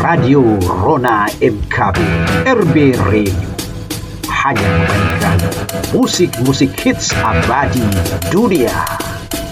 Radio Rona MKB RB Radio hanya memainkan musik-musik hits abadi dunia.